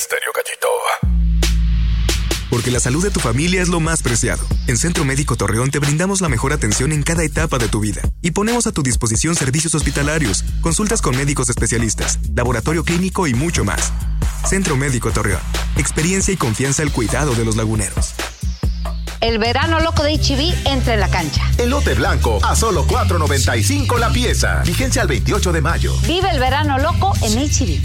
Estéreo Gallito. Porque la salud de tu familia es lo más preciado. En Centro Médico Torreón te brindamos la mejor atención en cada etapa de tu vida. Y ponemos a tu disposición servicios hospitalarios, consultas con médicos especialistas, laboratorio clínico y mucho más. Centro Médico Torreón. Experiencia y confianza al cuidado de los laguneros. El verano loco de H-E-B entra en la cancha. Elote blanco a solo $4.95 la pieza. Vigencia al 28 de mayo. Vive el verano loco en H-E-B.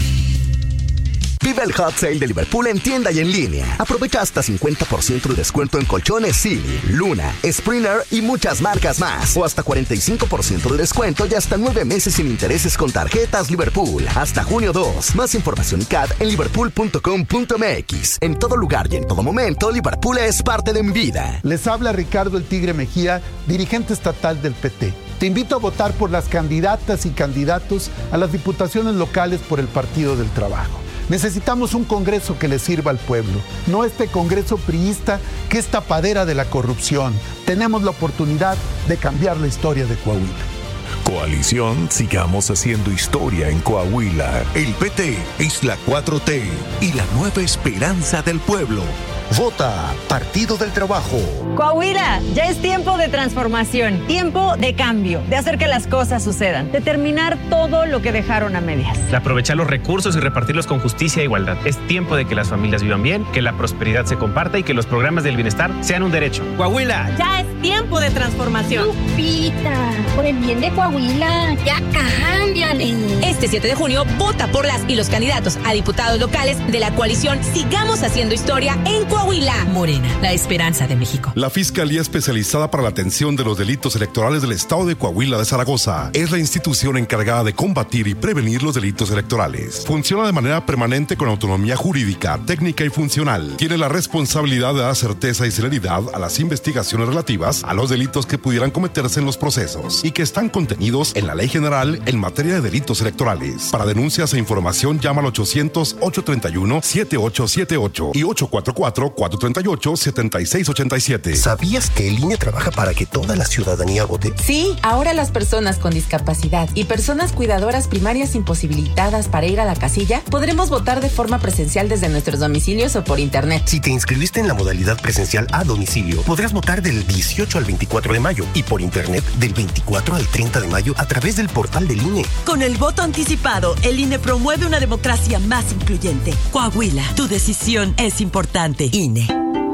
Vive el Hot Sale de Liverpool en tienda y en línea. Aprovecha hasta 50% de descuento en colchones Silly, Luna, Springer y muchas marcas más. O hasta 45% de descuento y hasta 9 meses sin intereses con tarjetas Liverpool. Hasta junio 2. Más información y CAD en liverpool.com.mx. En todo lugar y en todo momento, Liverpool es parte de mi vida. Les habla Ricardo El Tigre Mejía, dirigente estatal del PT. Te invito a votar por las candidatas y candidatos a las diputaciones locales por el Partido del Trabajo. Necesitamos un Congreso que le sirva al pueblo, no este Congreso priista que es tapadera de la corrupción. Tenemos la oportunidad de cambiar la historia de Coahuila. Coalición Sigamos Haciendo Historia en Coahuila. El PT es la 4T y la nueva esperanza del pueblo. Vota Partido del Trabajo. Coahuila, ya es tiempo de transformación, tiempo de cambio, de hacer que las cosas sucedan, de terminar todo lo que dejaron a medias. De aprovechar los recursos y repartirlos con justicia e igualdad. Es tiempo de que las familias vivan bien, que la prosperidad se comparta y que los programas del bienestar sean un derecho. Coahuila. Ya es tiempo de transformación. Lupita, por el bien de Coahuila, ya cámbiale. Este 7 de junio, vota por las y los candidatos a diputados locales de la coalición Sigamos Haciendo Historia en Coahuila. Morena, la esperanza de México. La Fiscalía Especializada para la Atención de los Delitos Electorales del Estado de Coahuila de Zaragoza es la institución encargada de combatir y prevenir los delitos electorales. Funciona de manera permanente con autonomía jurídica, técnica y funcional. Tiene la responsabilidad de dar certeza y celeridad a las investigaciones relativas a los delitos que pudieran cometerse en los procesos y que están contenidos en la Ley General en materia de delitos electorales. Para denuncias e información, llama al 800-831-7878 y 844-438-7687. ¿Sabías que el INE trabaja para que toda la ciudadanía vote? Sí, ahora las personas con discapacidad y personas cuidadoras primarias imposibilitadas para ir a la casilla podremos votar de forma presencial desde nuestros domicilios o por internet. Si te inscribiste en la modalidad presencial a domicilio, podrás votar del 18 al 24 de mayo y por internet del 24 al 30 de mayo a través del portal del INE. Con el voto anticipado, el INE promueve una democracia más incluyente. Coahuila, tu decisión es importante. INE.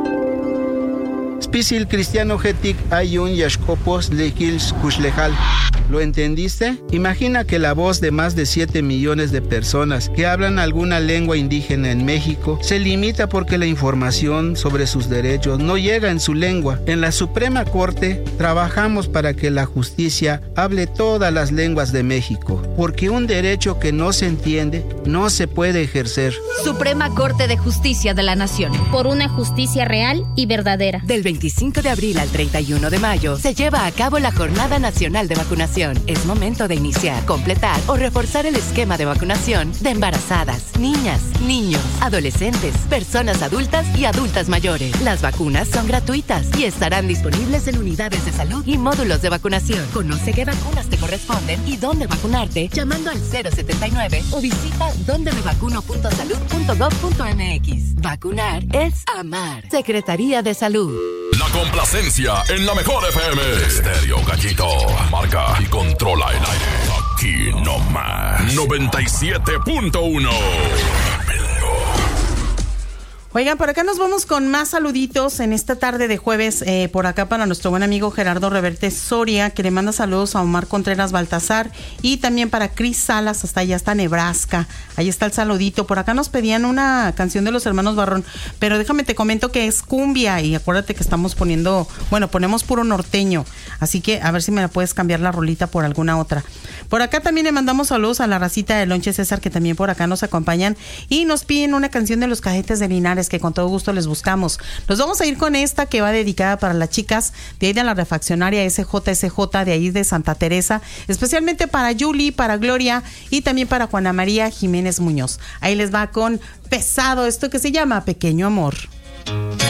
Spisil cristiano getic ayun yashkopos lekils kushlejal. ¿Lo entendiste? Imagina que la voz de más de 7 millones de personas que hablan alguna lengua indígena en México se limita porque la información sobre sus derechos no llega en su lengua. En la Suprema Corte trabajamos para que la justicia hable todas las lenguas de México, porque un derecho que no se entiende no se puede ejercer. Suprema Corte de Justicia de la Nación. Por una justicia real y verdadera. Del 25 de abril al 31 de mayo se lleva a cabo la Jornada Nacional de Vacunación. Es momento de iniciar, completar o reforzar el esquema de vacunación de embarazadas, niñas, niños, adolescentes, personas adultas y adultas mayores. Las vacunas son gratuitas y estarán disponibles en unidades de salud y módulos de vacunación. Conoce qué vacunas te corresponden y dónde vacunarte llamando al 079 o visita dondemevacuno.salud.gov.mx. Vacunar es amar. Secretaría de Salud. La complacencia en la mejor FM. Estéreo Gallito. Marca y controla el aire. Aquí no más. 97.1. Oigan, por acá nos vamos con más saluditos en esta tarde de jueves, por acá para nuestro buen amigo Gerardo Reverte Soria, que le manda saludos a Omar Contreras Baltazar, y también para Cris Salas, hasta allá está Nebraska. Ahí está el saludito. Por acá nos pedían una canción de los hermanos Barrón, pero déjame te comento que es cumbia, y acuérdate que estamos ponemos puro norteño, así que a ver si me la puedes cambiar la rolita por alguna otra. Por acá también le mandamos saludos a la racita de Lonche César, que también por acá nos acompañan, y nos piden una canción de los Cadetes de Linares, que con todo gusto les buscamos. Nos vamos a ir con esta que va dedicada para las chicas de ahí de la refaccionaria SJSJ de ahí de Santa Teresa, especialmente para Yuli, para Gloria y también para Juana María Jiménez Muñoz. Ahí les va con Pesado, esto que se llama Pequeño Amor.